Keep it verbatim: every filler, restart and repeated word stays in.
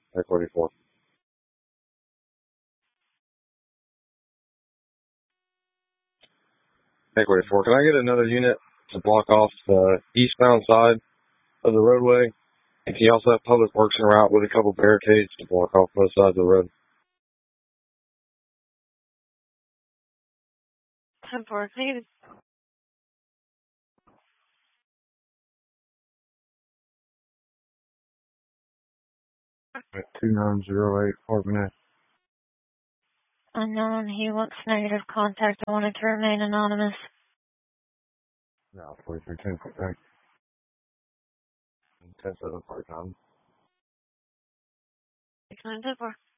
Equity four. Equity four. Can I get another unit to block off the eastbound side of the roadway? And can you also have public works en route with a couple barricades to block off both sides of the road? ten four, please. two nine zero eight, Harvey. Unknown, he wants negative contact. I wanted to remain anonymous. No, forty-three ten, thanks. ten seven forty-nine. six nine two four.